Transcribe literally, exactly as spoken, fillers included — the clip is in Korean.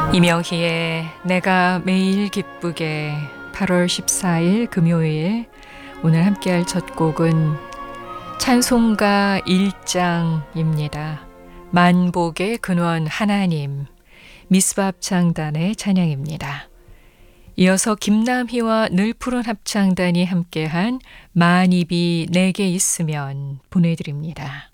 이명희의 내가 매일 기쁘게 팔월 십사일 금요일 오늘 함께할 첫 곡은 찬송가 일 장입니다. 만복의 근원 하나님 미스바 합창단의 찬양입니다. 이어서 김남희와 늘푸른 합창단이 함께한 만입이 내게 있으면 보내드립니다.